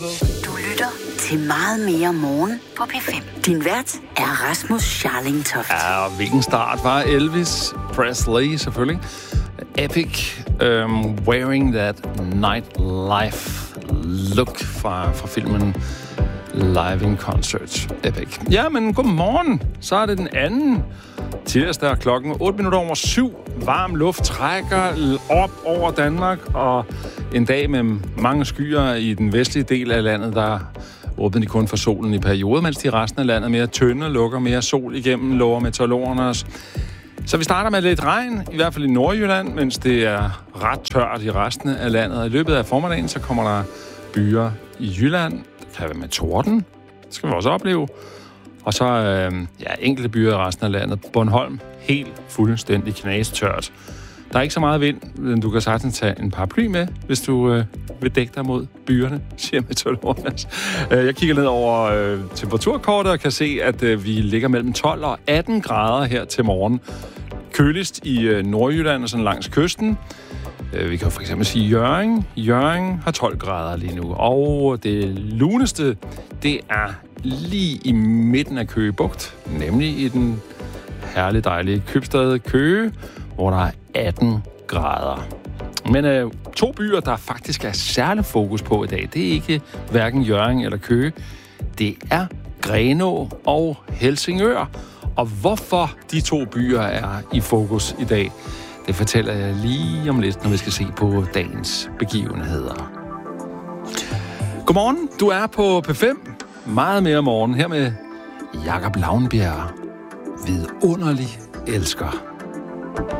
Du lytter til Meget Mere Morgen på P5. Din vært er Rasmus Scharling-Toft. Ja, og hvilken start var Elvis Presley selvfølgelig. Epic, Wearing That Nightlife Look fra filmen Live in Concert. Epic. Ja, men godmorgen. Så er det den anden tirsdag, klokken 7:08. Varm luft trækker op over Danmark, og en dag med mange skyer i den vestlige del af landet, der åbner de kun for solen i perioder, mens de resten af landet mere tynde, lukker mere sol igennem, lover meteorologerne os. Så vi starter med lidt regn, i hvert fald i Nordjylland, mens det er ret tørt i resten af landet. Og i løbet af formiddagen, så kommer der byer i Jylland. Det kan være med torden. Det skal vi også opleve. Og så enkelte byer i resten af landet. Bornholm, helt fuldstændig knastørt. Der er ikke så meget vind, men du kan sagtens tage en paraply med, hvis du vil dække dig mod byerne, siger meteorologerne. Jeg kigger ned over temperaturkortet og kan se, at vi ligger mellem 12 og 18 grader her til morgen. Køligst i Nordjylland og sådan langs kysten. Vi kan for eksempel sige Hjørring. Hjørring har 12 grader lige nu. Og det luneste, det er lige i midten af Køge Bugt, nemlig i den herligt dejlige købstad Køge, hvor der er 18 grader. Men to byer, der faktisk er særlig fokus på i dag, det er ikke hverken Hjørring eller Køge. Det er Grenaa og Helsingør. Og hvorfor de to byer er i fokus i dag, det fortæller jeg lige om lidt, når vi skal se på dagens begivenheder. Godmorgen, du er på P5. Meget mere morgen her med Jakob Lavnbjerg. Vidunderlig elsker.